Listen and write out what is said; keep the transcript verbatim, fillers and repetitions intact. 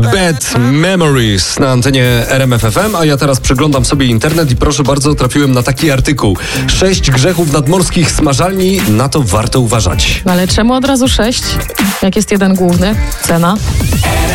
Bad Memories na antenie R M F F M, a ja teraz przeglądam sobie internet i proszę bardzo, trafiłem na taki artykuł. Sześć grzechów nadmorskich smażalni, na to warto uważać. Ale czemu od razu sześć? Jak jest jeden główny? Cena?